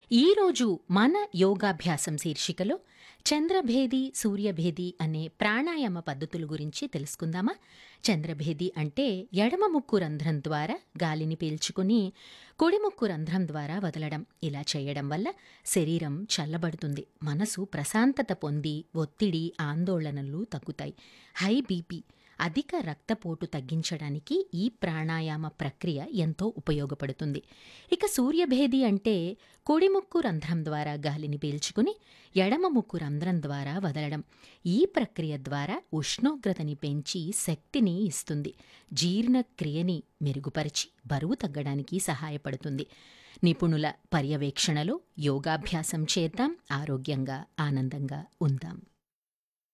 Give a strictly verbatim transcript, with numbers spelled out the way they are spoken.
ఈరోజు మన యోగాభ్యాసం శీర్షికలో చంద్రభేది, సూర్యభేది అనే ప్రాణాయామ పద్ధతుల గురించి తెలుసుకుందామా? చంద్రభేది అంటే ఎడమ ముక్కు రంధ్రం ద్వారా గాలిని పీల్చుకుని కుడి ముక్కు రంధ్రం ద్వారా వదలడం. ఇలా చేయడం వల్ల శరీరం చల్లబడుతుంది, మనసు ప్రశాంతత పొంది ఒత్తిడి, ఆందోళనలు తగ్గుతాయి. హై బీపీ, అధిక రక్తపోటు తగ్గించడానికి ఈ ప్రాణాయామ ప్రక్రియ ఎంతో ఉపయోగపడుతుంది. ఇక సూర్యభేది అంటే కుడి ముక్కు రంధ్రం ద్వారా గాలిని పీల్చుకుని ఎడమ ముక్కు రంధ్రం ద్వారా వదలడం. ఈ ప్రక్రియ ద్వారా ఉష్ణోగ్రతని పెంచి శక్తిని ఇస్తుంది, జీర్ణక్రియని మెరుగుపరిచి బరువు తగ్గడానికి సహాయపడుతుంది. నిపుణుల పర్యవేక్షణలో యోగాభ్యాసం చేద్దాం, ఆరోగ్యంగా ఆనందంగా ఉందాం.